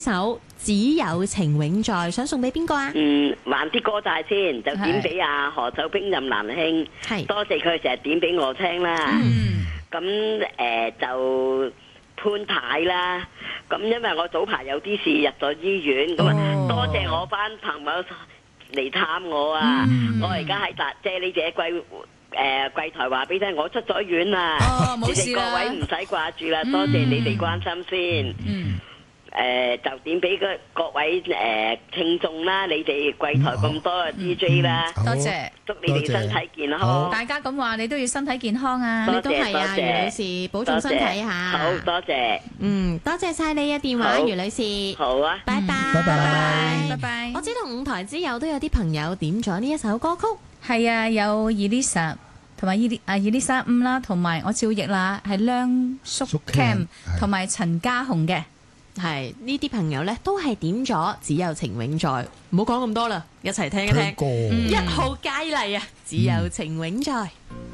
首只有情永在，想送俾邊個啊？ 還啲歌債先，就點俾阿何守兵任南兄， 係多謝佢成日點俾我聽啦。咁就潘太啦。咁因為我早排有啲事入咗醫院，咁啊多謝我班朋友嚟探我啊。我而家喺即係呢隻櫃台話俾你聽，我出咗院啦。 冇事啦， 各位唔使掛住啦，多謝你哋關心先。就點俾各位聽眾啦，你哋櫃台咁多DJ 啦， 多謝， 祝你哋身體健康。 大家咁話，你都要身體健康啊！ 你都係啊，余女士，保重身體吓。 好多謝， 多謝晒你嘅電話，余女士。 好啊， 拜拜， 拜拜， 拜拜。 我知道5台之友都有啲朋友點咗呢一首歌曲， 係啊，有 Elisa 同埋Elisa 5啦，同埋我趙奕啦，係梁叔 Cam 同埋陳家雄嘅。 係呢啲朋友呢都係點咗只有情永在，唔好講咁多啦，一齊聽一聽。1號佳麗啊，只有情永在。